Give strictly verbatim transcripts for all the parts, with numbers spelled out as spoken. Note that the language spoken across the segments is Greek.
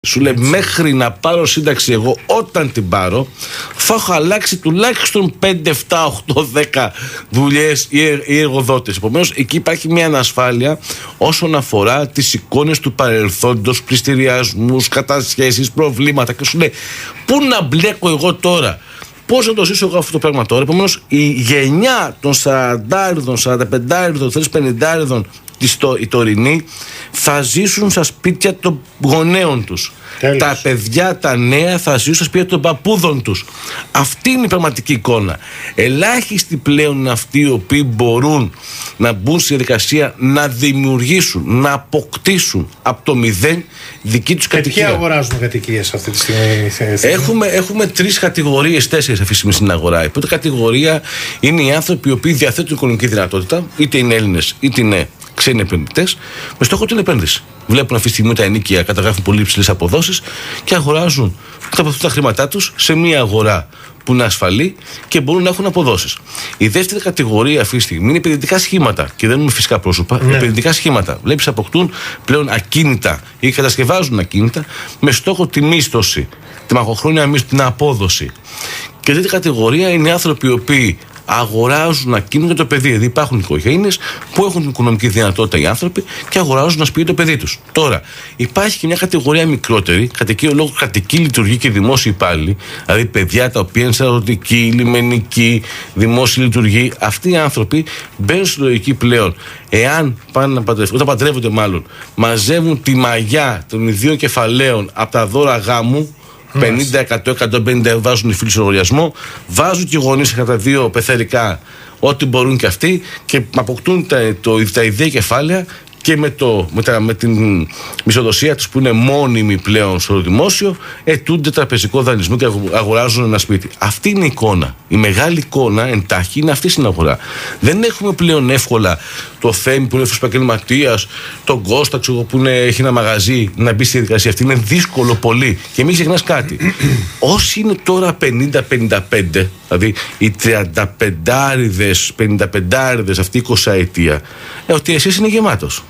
Σου λέει μέχρι να πάρω σύνταξη εγώ, όταν την πάρω θα έχω αλλάξει τουλάχιστον πέντε, επτά, οκτώ, δέκα δουλειές ή εργοδότες. Επομένως εκεί υπάρχει μια ανασφάλεια όσον αφορά τις εικόνες του παρελθόντος, πληστηριασμούς, κατασχέσεις, προβλήματα. Και σου λέει πού να μπλέκω εγώ τώρα, πώς να το ζήσω εγώ αυτό το πράγμα τώρα. Επομένως η γενιά των σαραντάριδων, σαρανταπεντάριδων, πενηντάριδων οι τωρινοί θα ζήσουν στα σπίτια των γονέων τους. Τέλος. Τα παιδιά, τα νέα θα ζήσουν στα σπίτια των παππούδων τους. Αυτή είναι η πραγματική εικόνα. Ελάχιστοι πλέον είναι αυτοί οι οποίοι μπορούν να μπουν στη διαδικασία να δημιουργήσουν, να αποκτήσουν από το μηδέν δική τους κατοικία. Ποιοι αγοράζουν κατοικίες αυτή τη στιγμή? Έχουμε, έχουμε τρεις κατηγορίες, τέσσερις αυτή τη στιγμή στην αγορά. Η πρώτη κατηγορία είναι οι άνθρωποι οι οποίοι διαθέτουν οικονομική δυνατότητα, είτε είναι Έλληνες είτε είναι ξένοι επενδυτές, με στόχο την επένδυση. Βλέπουν αυτή τη στιγμή τα ενοίκια, καταγράφουν πολύ υψηλές αποδόσεις και αγοράζουν τα χρήματά τους σε μια αγορά που είναι ασφαλή και μπορούν να έχουν αποδόσεις. Η δεύτερη κατηγορία αυτή τη στιγμή είναι επενδυτικά σχήματα και δεν είναι φυσικά πρόσωπα. Ναι. Επενδυτικά σχήματα. Βλέπεις, αποκτούν πλέον ακίνητα ή κατασκευάζουν ακίνητα με στόχο τη μίσθωση, τη μακροχρόνια μίσθωση, την απόδοση. Και η τρίτη κατηγορία είναι οι άνθρωποι οι οποίοι αγοράζουν ακίνητα για το παιδί. Δηλαδή υπάρχουν οικογένειες που έχουν την οικονομική δυνατότητα οι άνθρωποι και αγοράζουν ένα σπίτι το παιδί τους. Τώρα, υπάρχει και μια κατηγορία μικρότερη, κατά κύριο λόγο κρατική λειτουργή και δημόσιοι υπάλληλοι, δηλαδή παιδιά τα οποία είναι στρατιωτικοί, λιμενικοί, δημόσιοι λειτουργοί. Αυτοί οι άνθρωποι μπαίνουν στη λογική πλέον, εάν πάνε να παντρεύονται, όταν παντρεύονται μάλλον, μαζεύουν τη μαγιά των ιδίων κεφαλαίων από τα δώρα γάμου. πενήντα, εκατό, εκατόν πενήντα βάζουν οι φίλοι στο λογαριασμό, βάζουν και οι γονείς κατά δύο πεθερικά ό,τι μπορούν και αυτοί και αποκτούν τα, το, τα ιδέα κεφάλαια και με, το, με, τα, με την μισοδοσία τους που είναι μόνιμη πλέον στο δημόσιο, ετούνται τραπεζικό δανεισμό και αγοράζουν ένα σπίτι. Αυτή είναι η εικόνα. Η μεγάλη εικόνα εντάχει είναι αυτή στην αγορά. Δεν έχουμε πλέον εύκολα το Θέμη που είναι επαγγελματίας, τον Κώστα που είναι, έχει ένα μαγαζί να μπει στη διαδικασία αυτή. Είναι δύσκολο πολύ. Και μην ξεχνάς κάτι. Όσοι είναι τώρα πενήντα πενήντα πέντε, δηλαδή οι τριανταπεντάριδες, πενηνταπεντάριδες αυτή η εικοσαετία, ε, ότι εσείς είναι γεμάτος.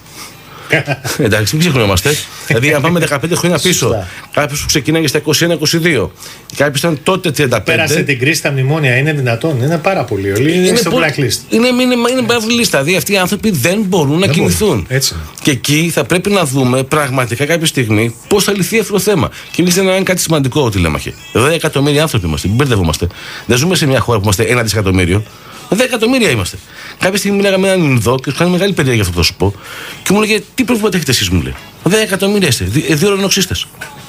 Εντάξει, μην ξεχνιόμαστε. Δηλαδή, αν πάμε δεκαπέντε χρόνια πίσω, κάποιο που ξεκίναγε στα είκοσι ένα είκοσι δύο, κάποιο ήταν τότε τριάντα πέντε. Πέρασε την κρίση στα μνημόνια, είναι δυνατόν? Είναι πάρα πολύ. Όλοι είναι, είναι στο blacklist. Είναι, είναι, είναι, είναι blacklist. Δηλαδή, αυτοί οι άνθρωποι δεν μπορούν να δεν κινηθούν. Έτσι. Και εκεί θα πρέπει να δούμε πραγματικά κάποια στιγμή πώς θα λυθεί αυτό το θέμα. Και εμείς δεν είναι κάτι σημαντικό ότι λέμε. δέκα εκατομμύρια άνθρωποι είμαστε. Μην μπερδευόμαστε. Δεν ζούμε σε μια χώρα που είμαστε ένα δισεκατομμύριο. δέκα εκατομμύρια είμαστε. Κάποια στιγμή μιλάγαμε με έναν Ινδό και του κάνει μεγάλη παιδιά για αυτό που θα σου πω. Και μου λέγε τι προβλήματα έχετε εσείς, μου λέει. δέκα εκατομμύρια είστε. Δύο ουρανοξύστες.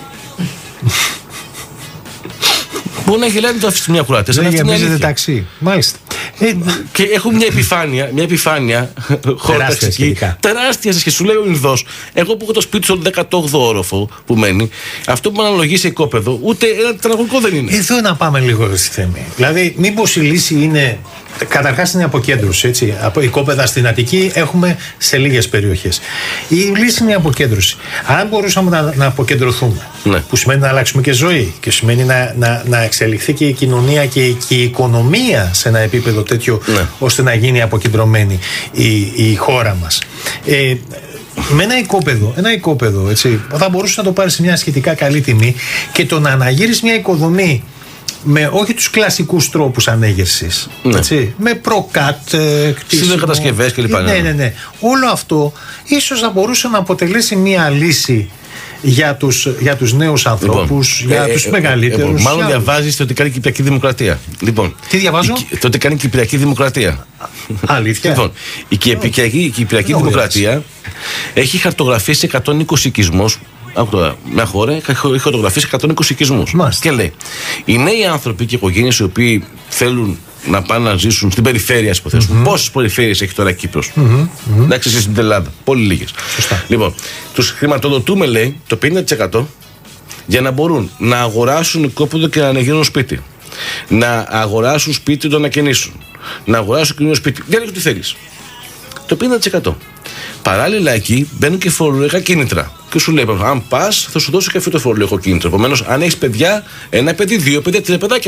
Μπορεί να γελάει το αφήσει μια κουράτες. Δεν γεμίζετε ταξί. Μάλιστα. Και έχω μια επιφάνεια, μια επιφάνεια χωροταξική, τεράστια και σου λέει ο Ινδός, εγώ που έχω το σπίτι στον δέκατο όγδοο όροφο που μένει, αυτό που με αναλογεί σε οικόπεδο, ούτε ένα τετραγωνικό δεν είναι. Εδώ να πάμε λίγο στη Θέμη. Δηλαδή, μήπως η λύση είναι. Καταρχάς είναι η αποκέντρωση. Έτσι. Από οικόπεδα στην Αττική έχουμε σε λίγες περιοχές. Η λύση είναι η αποκέντρωση. Αν μπορούσαμε να, να αποκεντρωθούμε, ναι. Που σημαίνει να αλλάξουμε και ζωή και σημαίνει να, να, να εξελιχθεί και η κοινωνία και η, και η οικονομία σε ένα επίπεδο τέτοιο, ναι. Ώστε να γίνει αποκεντρωμένη η, η χώρα μας. Ε, με ένα οικόπεδο, ένα οικόπεδο έτσι, θα μπορούσε να το πάρει σε μια σχετικά καλή τιμή και το να αναγύρεις μια οικοδομή με όχι τους κλασικούς τρόπους ανέγερσης, ναι. Έτσι, με προκάτ, κτίσιμο, κατασκευές κλπ. Ναι, ναι, ναι. Όλο αυτό ίσως θα μπορούσε να αποτελέσει μια λύση για τους, για τους νέους ανθρώπους, λοιπόν, για ε, τους ε, μεγαλύτερους. Ε, ε, μάλλον διαβάζεις το ότι κάνει η Κυπριακή Δημοκρατία. Λοιπόν, τι διαβάζω? Η, το ότι κάνει η Κυπριακή Δημοκρατία. Αλήθεια. Λοιπόν, η Κυπριακή, η Κυπριακή Δημοκρατία έχει χαρτογραφήσει εκατόν είκοσι οικισμούς. Από μια χώρα έχει χαρτογραφήσει εκατόν είκοσι οικισμούς. Και λέει, οι νέοι άνθρωποι και οι οικογένειες οι οποίοι θέλουν να πάνε να ζήσουν στην περιφέρεια, ας υποθέσουμε. Mm-hmm. Πόσες περιφέρειες έχει τώρα η Κύπρος? Mm-hmm. Εντάξει, εσείς στην Ελλάδα. Πολύ λίγες. Σωστά. Λοιπόν, τους χρηματοδοτούμε, λέει, το πενήντα τοις εκατό για να μπορούν να αγοράσουν οικόπεδο και να αναγίνουν σπίτι. Να αγοράσουν σπίτι, το να καινήσουν. Να αγοράσουν κοινό σπίτι. Διάλεγε τι θέλεις. Το πενήντα τοις εκατό. Παράλληλα εκεί μπαίνουν και φορολογικά κίνητρα. Και σου λέει, αν πας, θα σου δώσω και αυτό το φορολογικό κίνητρο. Επομένως, αν έχεις παιδιά, ένα παιδί, δύο παιδιά, τρία παιδάκια,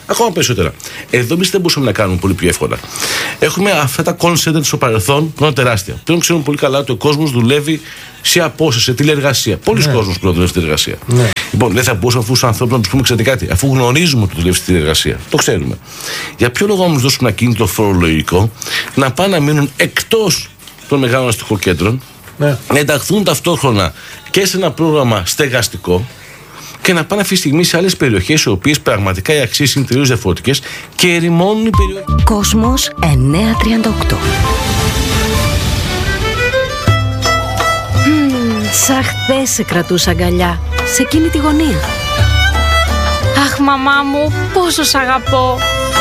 Ακόμα περισσότερα. Εδώ εμείς δεν μπορούσαμε να κάνουμε πολύ πιο εύκολα. Έχουμε αυτά τα call center στο παρελθόν που είναι τεράστια. Πλέον ξέρουμε πολύ καλά ότι ο κόσμος δουλεύει σε απόσταση, σε τηλεργασία. Πολλοί ναι. κόσμος πλέον δουλεύει στη τηλεργασία. Ναι. Λοιπόν, δεν θα μπορούσαμε αυτούς τους ανθρώπους να τους πούμε ξέρετε κάτι, αφού γνωρίζουμε ότι δουλεύει στη τηλεργασία. Το ξέρουμε. Για ποιο λόγο όμως δώσουμε ένα κίνητρο φορολογικό να πάνε να μείνουν εκτός των μεγάλων αστικών κέντρων, ναι. να ενταχθούν ταυτόχρονα και σε ένα πρόγραμμα στεγαστικό και να πάνε αυτή τη στιγμή σε άλλες περιοχές οι οποίες πραγματικά οι αξίες είναι τελείως διαφορετικές και ερημώνουν οι περιοχές. Κόσμος εννιακόσια τριάντα οκτώ. Σαν χθες σε κρατούσα αγκαλιά, σε εκείνη τη γωνία. Αχ, μαμά μου, πόσο σ' αγαπώ.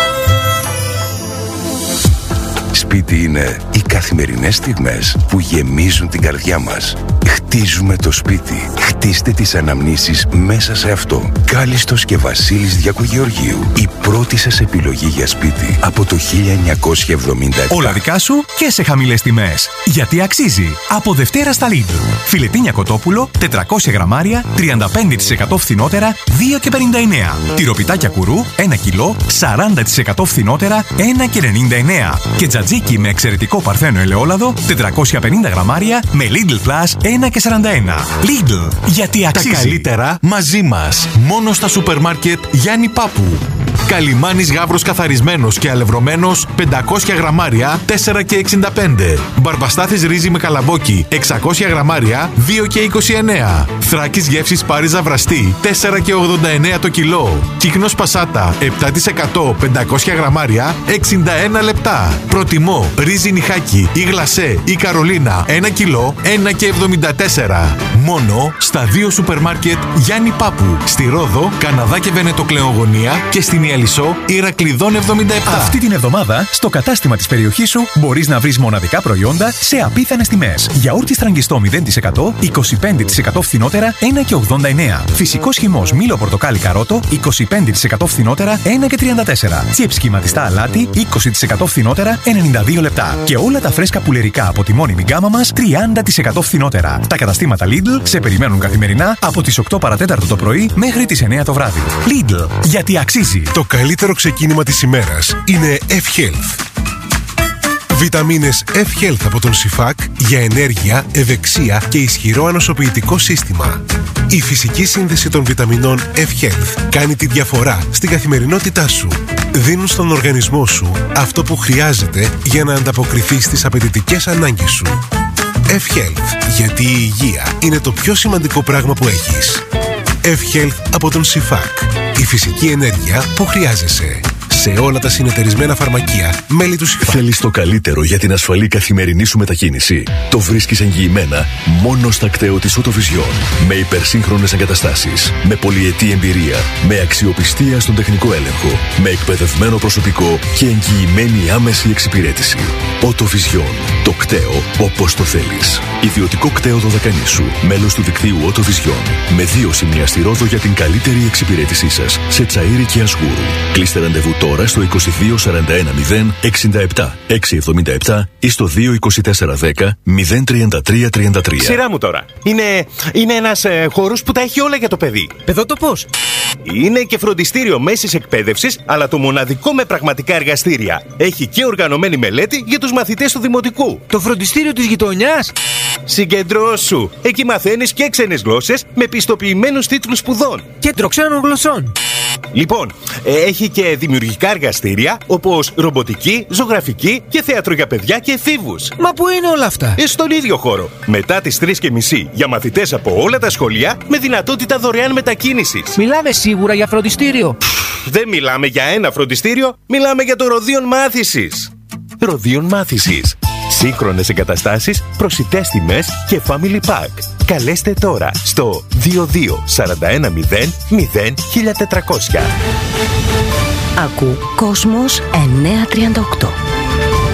Σπίτι είναι οι καθημερινές στιγμές που γεμίζουν την καρδιά μας. Χτίζουμε το σπίτι. Χτίστε τις αναμνήσεις μέσα σε αυτό. Κάλιστος και Βασίλης Διακογεωργίου. Η πρώτη σας επιλογή για σπίτι από το χίλια εννιακόσια εβδομήντα επτά. Όλα δικά σου και σε χαμηλές τιμές. Γιατί αξίζει. Από Δευτέρα στα Lidl. Φιλετίνια κοτόπουλο, τετρακόσια γραμμάρια, τριάντα πέντε τοις εκατό φθηνότερα, δύο και πενήντα εννέα. Τυροπιτάκια κουρού, ένα κιλό, σαράντα τοις εκατό φθηνότερα, ένα και ενενήντα εννέα. Και τζατζίκι με εξαιρετικό παρθένο ελαιόλαδο, τετρακόσια πενήντα γραμμάρια, με Lidl Plus, ένα και σαράντα ένα. Lidl, γιατί αξίζει. Τα καλύτερα μαζί μας. Μόνο στα σούπερ μάρκετ Γιάννη Πάπου. Καλιμάνης γάβρος καθαρισμένος και αλευρωμένος, πεντακόσια γραμμάρια, τέσσερα και εξήντα πέντε. Μπαρμπαστάθης ρύζι με καλαμπόκι, εξακόσια γραμμάρια, δύο και είκοσι εννέα. Θράκης γεύσης Πάριζα βραστή, τέσσερα και ογδόντα εννέα το κιλό. Κύκνος Πασάτα, επτά τοις εκατό, πεντακόσια γραμμάρια, εξήντα ένα λεπτά. Προτιμώ ρύζι νιχάκι ή γλασέ ή καρολίνα, ένα κιλό, ένα και εβδομήντα τέσσερα. Μόνο στα δύο σούπερ μάρκετ Γιάννη Πάπου. Στη Ρόδο, Καναδά και Βενετοκλεογωνία και στην Ιαλισσό, Ηρακλειδών εβδομήντα επτά. Αυτή την εβδομάδα, στο κατάστημα της περιοχής σου, μπορείς να βρεις μοναδικά προϊόντα σε απίθανες τιμές. Γιαούρτι στραγγιστό μηδέν τοις εκατό, είκοσι πέντε τοις εκατό φθηνότερα, ένα και ογδόντα εννέα. Φυσικός χυμός μήλο πορτοκάλι καρότο, είκοσι πέντε τοις εκατό φθηνότερα, ένα και τριάντα τέσσερα. Τσιπ σχηματιστά αλάτι, είκοσι τοις εκατό φθηνότερα, ενενήντα δύο λεπτά. Και όλα τα φρέσκα πουλερικά από τη μόνιμη γκάμα μας, τριάντα τοις εκατό φθηνότερα. Τα καταστήματα Lidl σε περιμένουν καθημερινά από τις οκτώ παρατέταρτο το πρωί μέχρι τις εννέα το βράδυ. Lidl, γιατί αξίζει. Το καλύτερο ξεκίνημα της ημέρας είναι F-Health. Βιταμίνες F-Health από τον Σιφάκ για ενέργεια, ευεξία και ισχυρό ανοσοποιητικό σύστημα. Η φυσική σύνδεση των βιταμινών F-Health κάνει τη διαφορά στην καθημερινότητά σου. Δίνουν στον οργανισμό σου αυτό που χρειάζεται για να ανταποκριθεί στις απαιτητικές ανάγκες σου. F-Health, γιατί η υγεία είναι το πιο σημαντικό πράγμα που έχεις. F-Health από τον Σιφάκ. Η φυσική ενέργεια που χρειάζεσαι. Σε όλα τα συνεταιρισμένα φαρμακεία, μέλη του Σιφάκ. Θέλεις το καλύτερο για την ασφαλή καθημερινή σου μετακίνηση. Το βρίσκεις εγγυημένα μόνο στα κτέο της Autovision. Με υπερσύγχρονες εγκαταστάσεις, με πολυετή εμπειρία, με αξιοπιστία στον τεχνικό έλεγχο, με εκπαιδευμένο προσωπικό και εγγυημένη άμεση εξυπηρέτηση. Autovision. Το κτέο όπως το θέλεις. Ιδιωτικό κτέο Δωδεκανήσου. Μέλος του δικτύου Autovision. Με δύο σημεία στη Ρόδο για την καλύτερη εξυπηρέτησή σας. Σε Τσαΐρι και Ασγούρου. Κλείστε ραντεβού τώρα στο είκοσι δύο σαράντα ένα μηδέν εξήντα επτά εξακόσια εβδομήντα επτά ή στο δύο είκοσι τέσσερα δέκα μηδέν τριάντα τρία τριάντα τρία. Σειρά μου τώρα. Είναι, είναι ένας ε, χώρος που τα έχει όλα για το παιδί. Παιδότοπος. Είναι και φροντιστήριο μέσης εκπαίδευσης, αλλά το μοναδικό με πραγματικά εργαστήρια. Έχει και οργανωμένη μελέτη για τους μαθητές του δημοτικού. Το φροντιστήριο της γειτονιάς. Συγκεντρώσου. Εκεί μαθαίνεις και ξένες γλώσσες με πιστοποιημένους τίτλους σπουδών. Κέντρο ξένων γλωσσών. Λοιπόν, έχει και δημιουργικά εργαστήρια όπως ρομποτική, ζωγραφική και θέατρο για παιδιά και εφήβους. Μα πού είναι όλα αυτά? Ε, στον ίδιο χώρο. Μετά τις τρεις και μισή για μαθητές από όλα τα σχολεία με δυνατότητα δωρεάν μετακίνησης. Μιλάμε σίγουρα για φροντιστήριο? Δεν μιλάμε για ένα φροντιστήριο, μιλάμε για το Ροδίον Μάθησης. Ροδίον Μάθησης. Σύγχρονες εγκαταστάσεις, προσιτές τιμές και family pack. Καλέστε τώρα στο δύο δύο σαράντα ένα μηδέν μηδέν χίλια τετρακόσια. Ακού Κόσμος εννιακόσια τριάντα οκτώ.